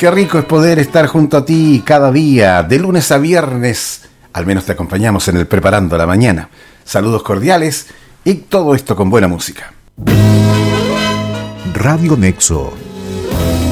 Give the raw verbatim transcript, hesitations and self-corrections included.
Qué rico es poder estar junto a ti cada día, de lunes a viernes. Al menos te acompañamos en el Preparando la Mañana. Saludos cordiales y todo esto con buena música. Radio Nexo